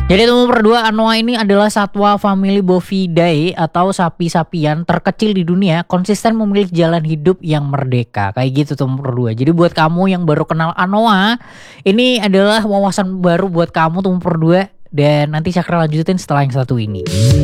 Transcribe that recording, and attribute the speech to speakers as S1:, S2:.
S1: Jadi nomor 2, anoa ini adalah satwa famili Bovidae atau sapi-sapian terkecil di dunia, konsisten memilih jalan hidup yang merdeka. Kayak gitu tuh nomor 2. Jadi buat kamu yang baru kenal anoa, ini adalah wawasan baru buat kamu tuh nomor 2 dan nanti Cakra lanjutin setelah yang satu ini.